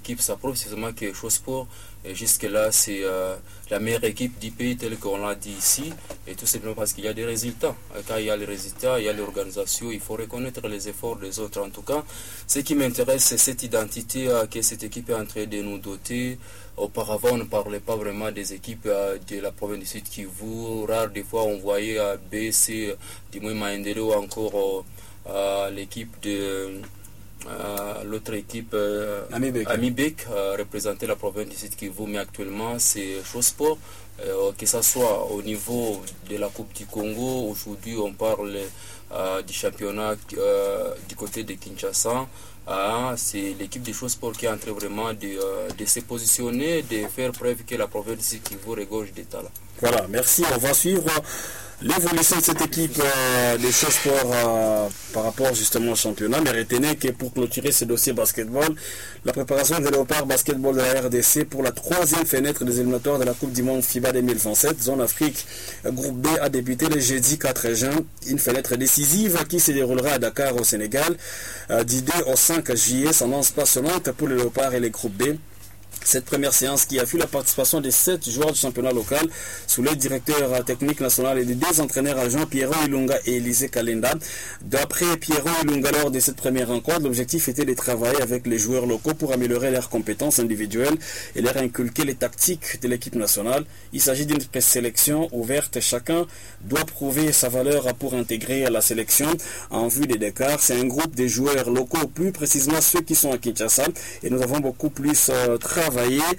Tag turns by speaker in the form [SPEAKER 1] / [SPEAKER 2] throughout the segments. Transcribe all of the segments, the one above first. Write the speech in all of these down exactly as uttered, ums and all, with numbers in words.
[SPEAKER 1] équipe, ça prouve seulement que Chossport, jusque-là, c'est euh, la meilleure équipe du pays, telle qu'on l'a dit ici, et tout simplement parce qu'il y a des résultats. Quand il y a les résultats, il y a l'organisation, il faut reconnaître les efforts des autres. En tout cas, ce qui m'intéresse, c'est cette identité euh, que cette équipe est en train de nous doter. Auparavant, on ne parlait pas vraiment des équipes euh, de la province du Sud Kivu. Rare, des fois, on voyait euh, B, C, du moins Maendele ou encore euh, l'équipe de... Euh, l'autre équipe euh, Amibek euh, représentait la province du Sud Kivu, mais actuellement c'est Chossport, euh, que ce soit au niveau de la Coupe du Congo. Aujourd'hui on parle euh, du championnat euh, du côté de Kinshasa. Ah, c'est l'équipe de Chossport qui est en train vraiment de, euh, de se positionner, de faire preuve que la province du Sud Kivu regorge des talents.
[SPEAKER 2] Voilà, merci. On va suivre l'évolution de cette équipe euh, de Chossport euh, par rapport justement au championnat. Mais retenez que pour clôturer ce dossier basketball, la préparation des Léopards basketball de la R D C pour la troisième fenêtre des éliminatoires de la Coupe du Monde FIBA deux mille vingt-sept, zone Afrique, groupe B, a débuté le jeudi quatre juin. Une fenêtre décisive qui se déroulera à Dakar au Sénégal euh, du deux au cinq juillet. S'annonce passionnante pour les Léopards et les groupes B. Cette première séance qui a vu la participation des sept joueurs du championnat local sous le directeur technique national et des deux entraîneurs agents Pierrot Ilunga et Élisée Kalenda. D'après Pierrot Ilunga, lors de cette première rencontre, l'objectif était de travailler avec les joueurs locaux pour améliorer leurs compétences individuelles et leur inculquer les tactiques de l'équipe nationale. Il s'agit d'une sélection ouverte. Chacun doit prouver sa valeur pour intégrer la sélection en vue des Dakar. C'est un groupe de joueurs locaux, plus précisément ceux qui sont à Kinshasa, et nous avons beaucoup plus euh, travaillé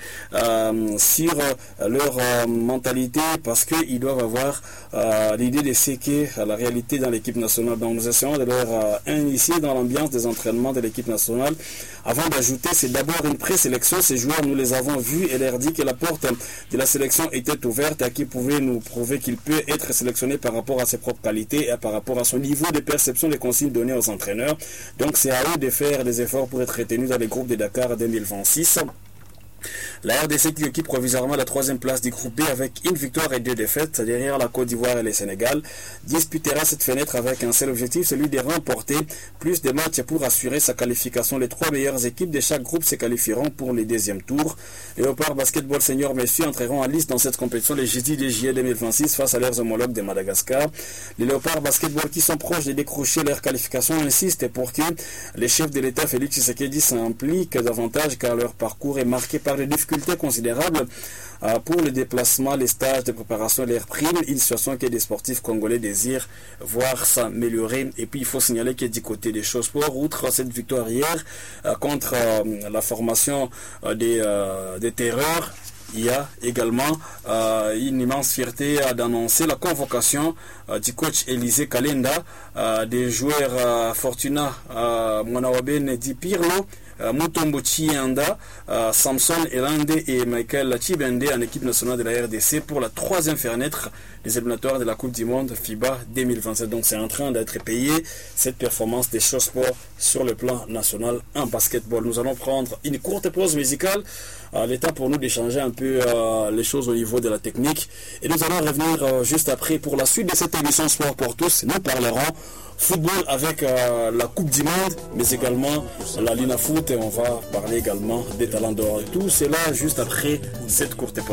[SPEAKER 2] Euh, sur euh, leur euh, mentalité, parce qu'ils doivent avoir euh, l'idée de ce qu'est la réalité dans l'équipe nationale. Donc nous essayons de leur euh, initier dans l'ambiance des entraînements de l'équipe nationale. Avant d'ajouter, c'est d'abord une présélection. Ces joueurs, nous les avons vus et leur dit que la porte de la sélection était ouverte, à qui pouvait nous prouver qu'il peut être sélectionné par rapport à ses propres qualités et par rapport à son niveau de perception des consignes données aux entraîneurs. Donc c'est à eux de faire des efforts pour être retenus dans les groupes de Dakar deux mille vingt-six. La R D C qui occupe provisoirement la troisième place du groupe B avec une victoire et deux défaites derrière la Côte d'Ivoire et le Sénégal disputera cette fenêtre avec un seul objectif, celui de remporter plus de matchs pour assurer sa qualification. Les trois meilleures équipes de chaque groupe se qualifieront pour les deuxièmes tours. Les Léopards Basketball Senior Messieurs entreront en liste dans cette compétition le jeudi de juillet deux mille vingt-six face à leurs homologues de Madagascar. Les Léopards Basketball qui sont proches de décrocher leur qualification insistent pour que les chefs de l'État Félix Tshisekedi s'impliquent davantage, car leur parcours est marqué par des difficultés considérables euh, pour le déplacement, les stages de préparation et les primes, une situation que des sportifs congolais désirent voir s'améliorer. Et puis il faut signaler que du côté des Chossport, outre cette victoire hier euh, contre euh, la formation euh, des, euh, des terreurs, il y a également euh, une immense fierté euh, d'annoncer la convocation euh, du coach Élisée Kalenda, euh, des joueurs euh, Fortuna euh, Mwanawaben Di Pirlo, Euh, Mutombo Chianda, euh, Samson Elande et Michael Chibende en équipe nationale de la R D C pour la troisième fenêtre des éliminatoires de la Coupe du Monde FIBA deux mille vingt-sept. Donc c'est en train d'être payé, cette performance des Chossport sur le plan national en basketball. Nous allons prendre une courte pause musicale, euh, l'état pour nous d'échanger un peu euh, les choses au niveau de la technique, et nous allons revenir euh, juste après pour la suite de cette émission Sport pour tous. Nous parlerons football avec euh, la Coupe du Monde, mais également la Lina Foot, et on va parler également des talents d'or. Et tout cela juste après cette courte pause.